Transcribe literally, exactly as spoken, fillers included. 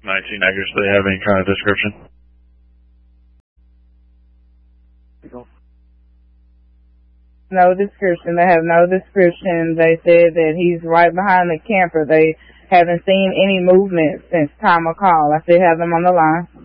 nineteen Eggers, do they have any kind of description? No description. They have no description. They said that he's right behind the camper. They haven't seen any movement since time of call. I still have them on the line.